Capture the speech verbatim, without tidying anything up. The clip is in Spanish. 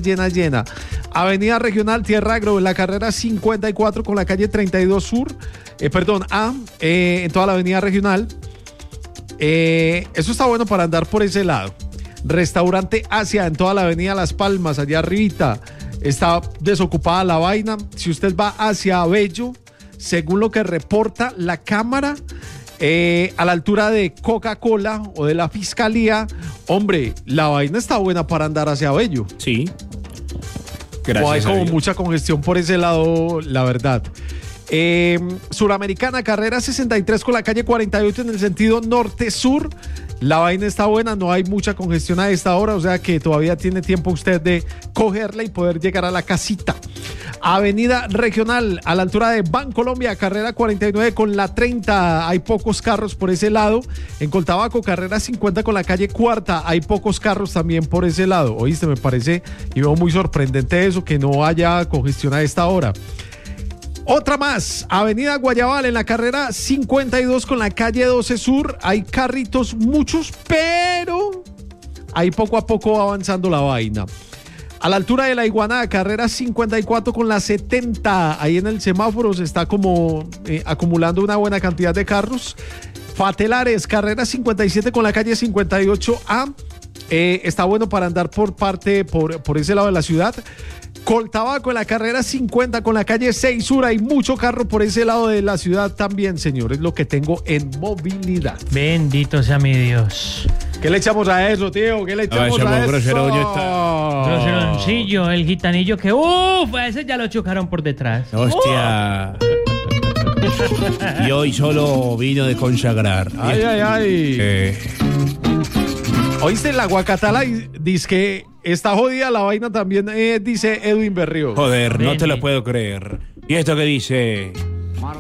llena, llena. Avenida Regional Tierra Agro, en la carrera cincuenta y cuatro con la calle treinta y dos Sur, eh, perdón, A, eh, en toda la avenida Regional. Eh, eso está bueno para andar por ese lado. Restaurante Asia en toda la avenida Las Palmas, allá arribita. Está desocupada la vaina. Si usted va hacia Bello, según lo que reporta la cámara, eh, a la altura de Coca-Cola o de la Fiscalía, hombre, la vaina está buena para andar hacia Bello. Sí. Gracias. No hay como mucha congestión por ese lado, la verdad. Eh, Suramericana, carrera sesenta y tres con la calle cuarenta y ocho en el sentido norte-sur. La vaina está buena, no hay mucha congestión a esta hora, o sea que todavía tiene tiempo usted de cogerla y poder llegar a la casita. Avenida Regional, a la altura de Bancolombia, carrera cuarenta y nueve con la treinta, hay pocos carros por ese lado. En Coltabaco, carrera cincuenta con la calle Cuarta, hay pocos carros también por ese lado. Oíste, me parece y veo muy sorprendente eso, que no haya congestión a esta hora. Otra más, Avenida Guayabal en la carrera cincuenta y dos con la calle doce Sur. Hay carritos muchos, pero ahí poco a poco va avanzando la vaina. A la altura de la Iguana, carrera cincuenta y cuatro con la setenta. Ahí en el semáforo se está como eh, acumulando una buena cantidad de carros. Fatelares, carrera cincuenta y siete con la calle cincuenta y ocho A. Eh, está bueno para andar por parte, por, por ese lado de la ciudad. Coltabaco en la carrera cincuenta con la calle seis Sur. Hay mucho carro por ese lado de la ciudad también, señores. Lo que tengo en movilidad. Bendito sea mi Dios. ¿Qué le echamos a eso, tío? ¿Qué le echamos a, a eso? Groseroncillo, el gitanillo que uff, a ese ya lo chocaron por detrás. Hostia. Uh. Y hoy solo vino de consagrar. Ay, ay, ay. Eh. ¿Oíste? La Guacatala dice que está jodida la vaina también, eh, dice Edwin Berrío. Joder, no te lo puedo creer. ¿Y esto qué dice?